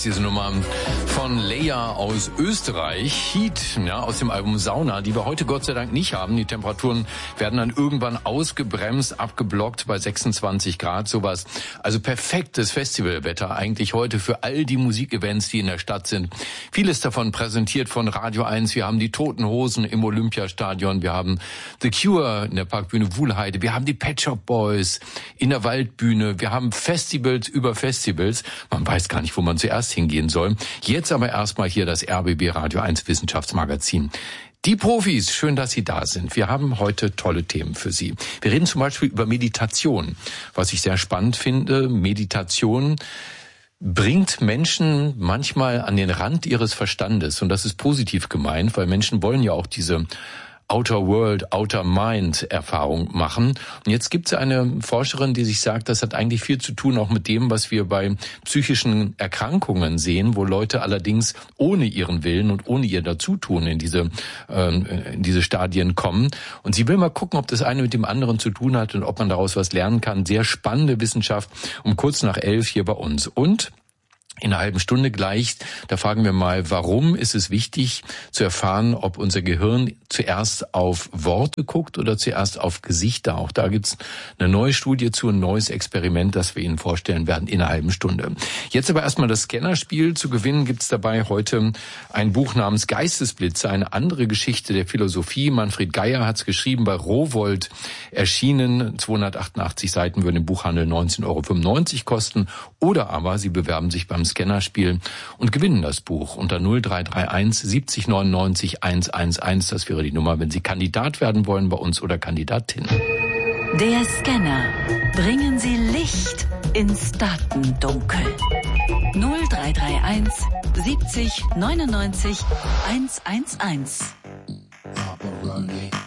diese Nummer von Leia aus Österreich, Heat, ja, aus dem Album Sauna, die wir heute Gott sei Dank nicht haben. Die Temperaturen werden dann irgendwann ausgebremst, abgeblockt bei 26 Grad, sowas. Also perfektes Festivalwetter eigentlich heute für all die Musikevents, die in der Stadt sind. Vieles davon präsentiert von Radio 1. Wir haben die Toten Hosen im Olympiastadion, wir haben The Cure in der Parkbühne Wuhlheide, wir haben die Pet Shop Boys in der Waldbühne, wir haben Festivals über Festivals. Man weiß gar nicht, wo man zuerst hingehen soll. Jetzt aber erstmal hier das RBB Radio 1 Wissenschaftsmagazin. Die Profis, schön, dass Sie da sind. Wir haben heute tolle Themen für Sie. Wir reden zum Beispiel über Meditation, was ich sehr spannend finde. Meditation bringt Menschen manchmal an den Rand ihres Verstandes. Und das ist positiv gemeint, weil Menschen wollen ja auch diese Outer World, Outer Mind Erfahrung machen. Und jetzt gibt es eine Forscherin, die sich sagt, das hat eigentlich viel zu tun auch mit dem, was wir bei psychischen Erkrankungen sehen, wo Leute allerdings ohne ihren Willen und ohne ihr Dazutun in diese Stadien kommen. Und sie will mal gucken, ob das eine mit dem anderen zu tun hat und ob man daraus was lernen kann. Sehr spannende Wissenschaft um kurz nach 11 hier bei uns. Und in einer halben Stunde gleich, da fragen wir mal, warum ist es wichtig zu erfahren, ob unser Gehirn zuerst auf Worte guckt oder zuerst auf Gesichter. Auch da gibt's eine neue Studie zu, ein neues Experiment, das wir Ihnen vorstellen werden in einer halben Stunde. Jetzt aber erstmal das Scannerspiel. Zu gewinnen gibt's dabei heute ein Buch namens Geistesblitze, eine andere Geschichte der Philosophie. Manfred Geier hat's geschrieben, bei Rowohlt erschienen. 288 Seiten würden im Buchhandel 19,95 € kosten. Oder aber Sie bewerben sich beim Scannerspiel und gewinnen das Buch unter 0331 70 99 111. Das wäre die Nummer, wenn Sie Kandidat werden wollen bei uns oder Kandidatin. Der Scanner. Bringen Sie Licht ins Datendunkel. 0331 70 99 111.